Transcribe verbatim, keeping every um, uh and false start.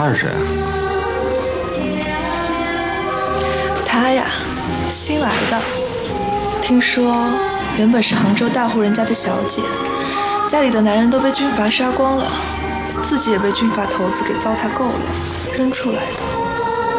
他是谁啊？ 他呀，新来的。听说原本是杭州大户人家的小姐，家里的男人都被军阀杀光了，自己也被军阀头子给糟蹋够了，扔出来的。